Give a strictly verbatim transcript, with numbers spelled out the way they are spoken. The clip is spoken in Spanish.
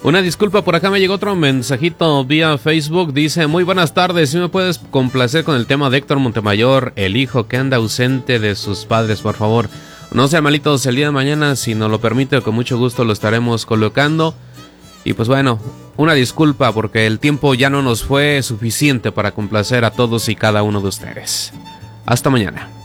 Una disculpa, por acá me llegó otro mensajito vía Facebook. Dice, muy buenas tardes, si me puedes complacer con el tema de Héctor Montemayor, el hijo que anda ausente de sus padres, por favor. No sean malitos el día de mañana, si nos lo permite, con mucho gusto lo estaremos colocando. Y pues bueno, una disculpa porque el tiempo ya no nos fue suficiente para complacer a todos y cada uno de ustedes. Hasta mañana.